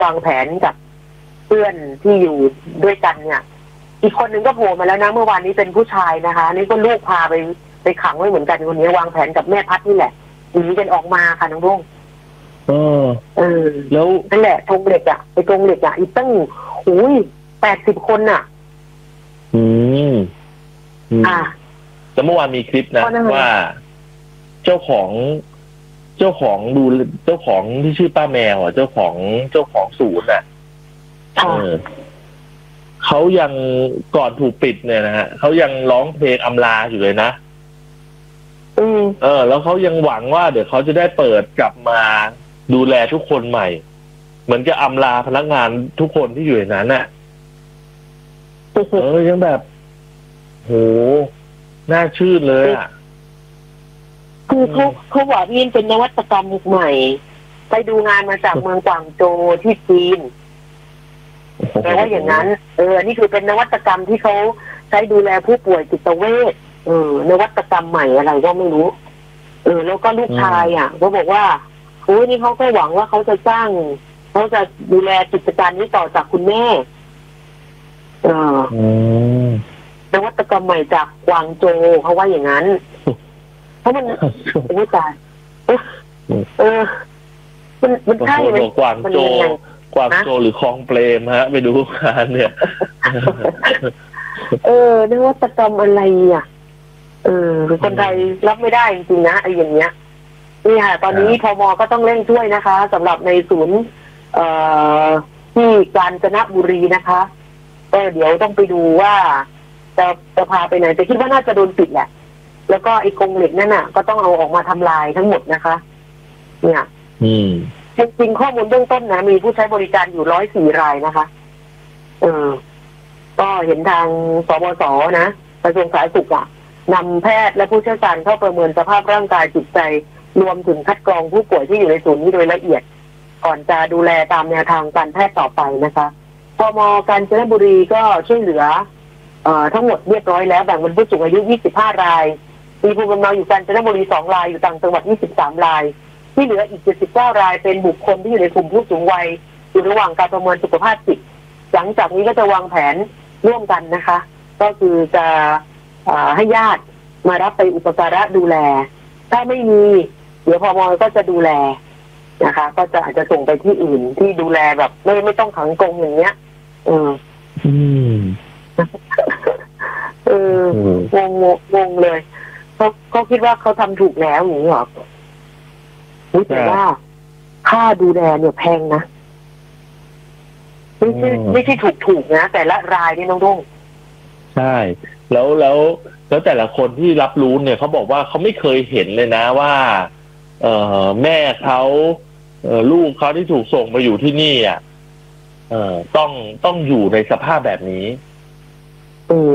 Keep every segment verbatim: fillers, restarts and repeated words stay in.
วางแผนกับเพื่อนที่อยู่ด้วยกันเนี่ยอีกคนนึงก็โผล่มาแล้วนะเมื่อวานนี้เป็นผู้ชายนะคะนี่ก็ลูกพาไปไปขังไว้เหมือนกันคนนี้วางแผนกับแม่พัดนี่แหละหนีกันออกมาค่ะน้องรุ่งเออเออแล้วนั่นแหละธงเหล็กอ่ะไปธงเหล็กอ่ะอีกตั้งอุ้ยแปดสิบคนอ่ะอืมอ่าแต่เมื่อวานมีคลิปนะว่าเจ้าของเจ้าของดูเจ้าของที่ชื่อป้าแมวอ่ะเจ้าของเจ้าของศูนย์อ่ะเออเขายังก่อนถูกปิดเนี่ยนะฮะเขายังร้องเพลงอำลาอยู่เลยนะอืมเออแล้วเขายังหวังว่าเดี๋ยวเขาจะได้เปิดกลับมาดูแลทุกคนใหม่เหมือนจะอำลาพนักงานทุกคนที่อยู่ในนั้นน่ะเออยังแบบโหน่าชื่นเลยอ่ะคือเขาเขาบอกนี่เป็นนวัตกรรมใหม่ไปดูงานมาจากเมืองกวางโจวที่จีนแปลว่าอย่างนั้นเออนี่คือเป็นนวัตกรรมที่เขาใช้ดูแลผู้ป่วยจิตเวชเออนวัตกรรมใหม่อะไรก็ไม่รู้เออแล้วก็ลูกชายอ่ะก็บอกว่าโอ้ยนี่เขาก็หวังว่าเขาจะสร้างเขาจะดูแลกิจการนี้ต่อจากคุณแม่เออนวัตกรรมใหม่จากกวางโจวเขาว่าอย่างนั้นเพราะมันไม่ตายเออมันมันใช่ไหมกวางโจวกวางโจวหรือคลองเปรมฮะไปดูงานเนี่ยเออนวัตกรรมอะไรอ่ะเออคนไทยรับไม่ได้จริงๆนะไอ้อย่างเงี้ยนี่ค่ะตอนนี้พม.ก็ต้องเร่งช่วยนะคะสำหรับในศูนย์เอ่อที่กาญจนบุรีนะคะก็เดี๋ยวต้องไปดูว่าจะจะพาไปไหนแต่คิดว่าน่าจะโดนปิดแหละแล้วก็ไอ้กรงเหล็กนั่นน่ะก็ต้องเอาออกมาทำลายทั้งหมดนะคะเนี่ยอืมจริงๆข้อมูลเบื้องต้นนะมีผู้ใช้บริการอยู่ร้อยสี่รายนะคะเออก็เห็นทางสบสนะกระทรวงสาธารณสุขอ่ะนำแพทย์และผู้เชี่ยวชาญเข้าประเมินสภาพร่างกายจิตใจรวมถึงคัดกรองผู้ป่วยที่อยู่ในศูนย์นี้โดยละเอียดก่อนจะดูแลตามแนวทางการแพทย์ต่อไปนะคะพม.กาญจนบุรีก็ช่วยเหลือเอ่อทั้งหมดเรียบร้อยแล้วแบ่งเป็นผู้สูงอายุยี่สิบห้ารายมีภูมิลำเนาอยู่กาญจนบุรีสองรายอยู่ต่างจังหวัดยี่สิบสามรายที่เหลืออีกเจ็ดสิบเก้ารายเป็นบุคคลที่อยู่ในกลุ่มผู้สูงวัยอยู่ระหว่างการประเมินสุขภาพจิตหลังจากนี้ก็จะวางแผนร่วมกันนะคะก็คือจะให้ญาติมารับไปอุปการะดูแลถ้าไม่มีเดี๋ยวพม.ก็จะดูแลนะคะก็จะอาจจะส่งไปที่อื่นที่ดูแลแบบไม่ไม่ต้องขังกรงอย่างเงี้ยเอออืมเอองงงงเลยเขาเขาคิดว่าเขาทำถูกแล้วอย่างนี้หรอแต่ว่าค่าดูแลเนี่ยแพงนะไม่ใช่ไม่ใช่ถูกถูกนะแต่ละรายนี่น้องรุ่งใช่แล้วแล้วแล้วแต่ละคนที่รับรู้เนี่ยเขาบอกว่าเขาไม่เคยเห็นเลยนะว่าเอ่อแม่เขาเอ่อลูกเขาที่ถูกส่งมาอยู่ที่นี่อ่ะเอ่อต้องต้องอยู่ในสภาพแบบนี้เออ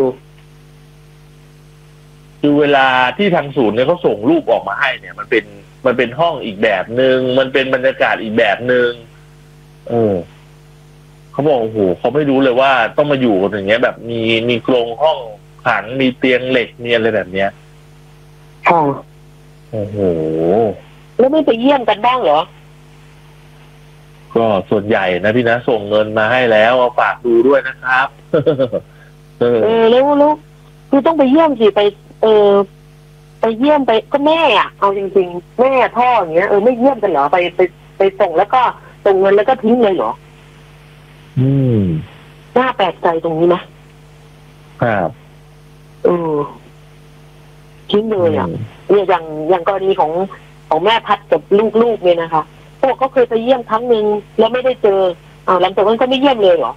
คือเวลาที่ทางศูนย์เนี่ยเขาส่งรูปออกมาให้เนี่ยมันเป็นมันเป็นห้องอีกแบบนึงมันเป็นบรรยากาศอีกแบบนึงเออเขาบอกโอ้โหเขาไม่รู้เลยว่าต้องมาอยู่กันอย่างเงี้ยแบบมีมีกรงห้องขังมีเตียงเหล็กมีอะไรแบบเนี้ยค่ะโอ้โหแล้วไม่ไปเยี่ยมกันบ้างเหรอก็ส่วนใหญ่นะพี่นะส่งเงินมาให้แล้วฝากดูด้วยนะครับเออแล้วแล้วคือต้องไปเยี่ยมสิไปเออไปเยี่ยมไปก็แม่อ่ะเอาจริงๆแม่พ่ออย่างเงี้ยเออไม่เยี่ยมกันเหรอไปไปไปส่งแล้วก็ส่งเงินแล้วก็ทิ้งเลยเหรออืมน่าแปลกใจตรงนี้นะครับเออทิ้งเลยอ่ะเนี่ยอย่างอย่างกรณีของของแม่พัดกับลูกๆเนี่ยนะคะพวกเขาเคยไปเยี่ยมครั้งหนึ่งแล้วไม่ได้เจออ้าวหลังจากนั้นก็ไม่เยี่ยมเลยเหรอ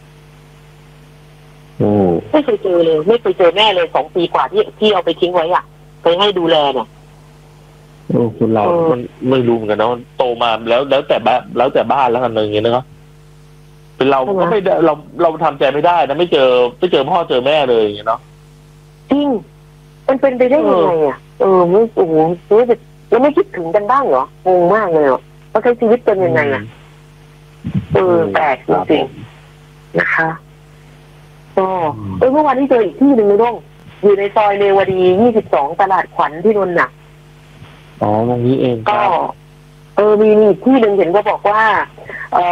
ไม่เคยเจอเลยไม่เคยเจอแม่เลยสองปีกว่าที่ที่เอาไปทิ้งไว้อ่ะไปให้ดูแลเนี่ยโอ้คุณเรามันไม่รู้เหมือนกันนะโตมาแล้วแล้วแต่บ้านแล้วแต่บ้านแล้วกันอย่างเงี้ยนะครับเป็นเราก็ไม่ได้เราเราทำใจไม่ได้นะไม่เจอไม่เจอพ่อเจอแม่เลยอย่างเงี้ยเนาะจริงมันเป็นไปได้ยังไงอ่ะเออไม่โอ้โหแล้วไม่คิดถึงกันบ้างเหรองงมากเลยอ่ะว่าใช้ชีวิตเป็นยังไงอ่ะเออแปลกจริงๆนะคะก็เออเมื่อวานนี้เจออีกที่หนึ่งเลยด้งอยู่ในซอยเรวดียี่สิบสองตลาดขวัญที่นนท์น่ะอ๋อตรงนี้เองก็เออมีมีที่หนึ่งเห็นก็บอกว่าเออ